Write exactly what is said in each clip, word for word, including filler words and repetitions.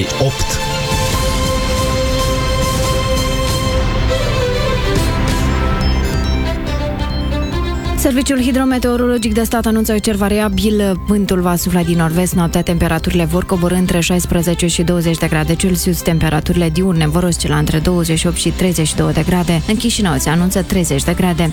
opt. Serviciul hidrometeorologic de stat anunță cer variabil, vântul va sufla din nord-vest, noaptea temperaturile vor coborî între șaisprezece și douăzeci de grade Celsius, temperaturile diurne vor oscila între douăzeci și opt și treizeci și două de grade, în Chișinău se anunță treizeci de grade.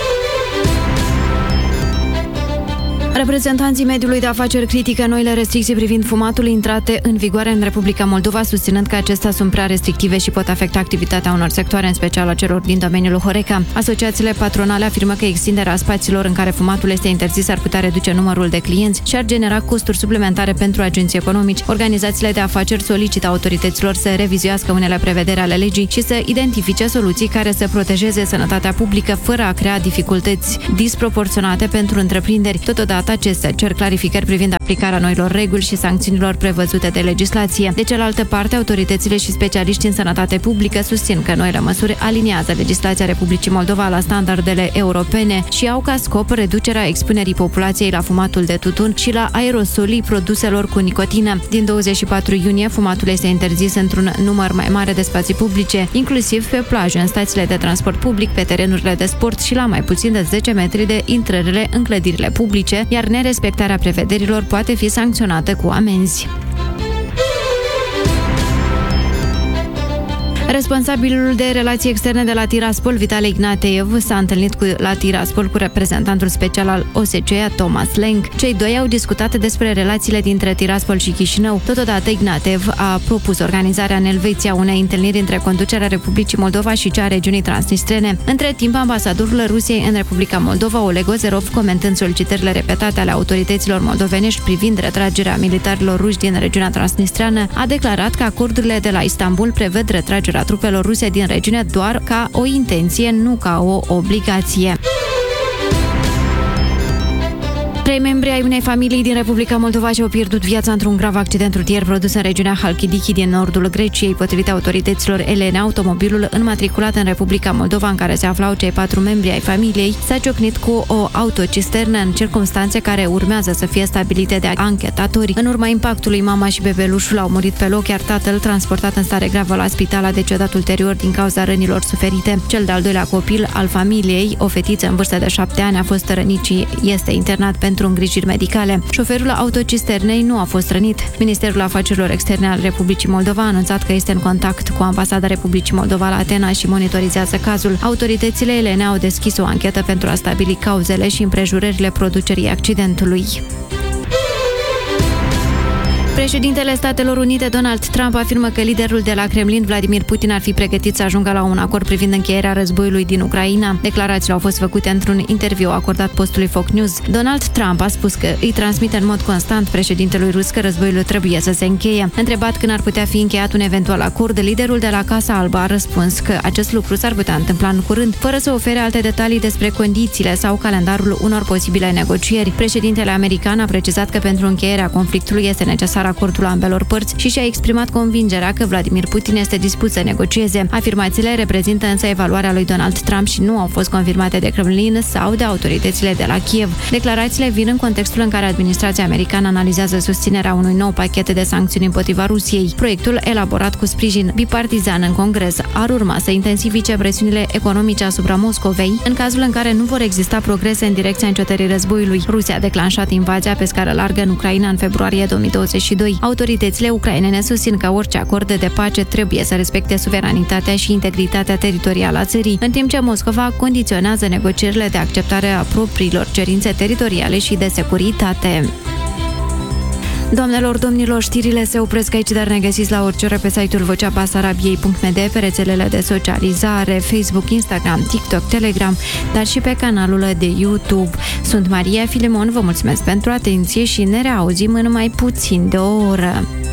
Reprezentanții mediului de afaceri critică noile restricții privind fumatul intrate în vigoare în Republica Moldova, susținând că acestea sunt prea restrictive și pot afecta activitatea unor sectoare, în special a celor din domeniul Horeca. Asociațiile patronale afirmă că extinderea spațiilor în care fumatul este interzis ar putea reduce numărul de clienți și ar genera costuri suplimentare pentru agenții economici. Organizațiile de afaceri solicită autorităților să revizuiască unele prevederi ale legii și să identifice soluții care să protejeze sănătatea publică fără a crea dificultăți disproporționate pentru întreprinderi. Totodată, acestea cer clarificări privind aplicarea noilor reguli și sancțiunilor prevăzute de legislație. De cealaltă parte, autoritățile și specialiștii în sănătate publică susțin că noile măsuri aliniază legislația Republicii Moldova la standardele europene și au ca scop reducerea expunerii populației la fumatul de tutun și la aerosolii produselor cu nicotină. Din douăzeci și patru iunie, fumatul este interzis într-un număr mai mare de spații publice, inclusiv pe plaje, în stațiile de transport public, pe terenurile de sport și la mai puțin de zece metri de intrările în clădirile publice, iar nerespectarea prevederilor poate fi sancționată cu amenzi. Responsabilul de relații externe de la Tiraspol, Vitali Ignateev, s-a întâlnit cu, la Tiraspol cu reprezentantul special al O S C E, Thomas Leng. Cei doi au discutat despre relațiile dintre Tiraspol și Chișinău. Totodată, Ignateev a propus organizarea în Elveția unei întâlniri între conducerea Republicii Moldova și cea a regiunii transnistrene. Între timp, ambasadorul Rusiei în Republica Moldova, Oleg Ozerov, comentând solicitările repetate ale autorităților moldovenești privind retragerea militarilor ruși din regiunea transnistreană, a declarat că acordurile de la Istanbul prevăd retragerea trupelor ruse din regiune doar ca o intenție, nu ca o obligație. Trei membri ai unei familii din Republica Moldova și-au pierdut viața într-un grav accident rutier produs în regiunea Halkidiki din nordul Greciei. Potrivit autorităților elene, automobilul înmatriculat în Republica Moldova, în care se aflau cei patru membri ai familiei, s-a ciocnit cu o autocisternă în circumstanțe care urmează să fie stabilite de anchetatori. În urma impactului, mama și bebelușul au murit pe loc, iar tatăl, transportat în stare gravă la spital, a decedat ulterior din cauza rănilor suferite. Cel de-al doilea copil al familiei, o fetiță în vârstă de șapte ani, a fost rănit și este internat pentru îngrijiri medicale. Șoferul autocisternei nu a fost rănit. Ministerul Afacerilor Externe al Republicii Moldova a anunțat că este în contact cu Ambasada Republicii Moldova la Atena și monitorizează cazul. Autoritățile elene au deschis o anchetă pentru a stabili cauzele și împrejurările producerii accidentului. Președintele Statelor Unite, Donald Trump, afirmă că liderul de la Kremlin, Vladimir Putin, ar fi pregătit să ajungă la un acord privind încheierea războiului din Ucraina. Declarațiile au fost făcute într-un interviu acordat postului Fox News. Donald Trump a spus că îi transmite în mod constant președintelui rus că războiul trebuie să se încheie. Întrebat când ar putea fi încheiat un eventual acord, liderul de la Casa Albă a răspuns că acest lucru s-ar putea întâmpla în curând, fără să ofere alte detalii despre condițiile sau calendarul unor posibile negocieri. Președintele american a precizat că pentru încheierea conflictului este necesar acordul ambelor părți și și-a exprimat convingerea că Vladimir Putin este dispus să negocieze. Afirmațiile reprezintă însă evaluarea lui Donald Trump și nu au fost confirmate de Kremlin sau de autoritățile de la Kiev. Declarațiile vin în contextul în care administrația americană analizează susținerea unui nou pachet de sancțiuni împotriva Rusiei. Proiectul, elaborat cu sprijin bipartizan în Congres, ar urma să intensifice presiunile economice asupra Moscovei în cazul în care nu vor exista progrese în direcția încetării războiului. Rusia a declanșat invazia pe scară largă în Ucraina în februarie două mii douăzeci și doi. Autoritățile ucrainene susțin că orice acord de pace trebuie să respecte suveranitatea și integritatea teritorială a țării, în timp ce Moscova condiționează negocierile de acceptare a propriilor cerințe teritoriale și de securitate. Doamnelor, domnilor, știrile se opresc aici, dar ne găsiți la orice oră pe site-ul vocea basarabiei punct m d, pe rețelele de socializare, Facebook, Instagram, TikTok, Telegram, dar și pe canalul de YouTube. Sunt Maria Filimon, vă mulțumesc pentru atenție și ne reauzim în mai puțin de o oră.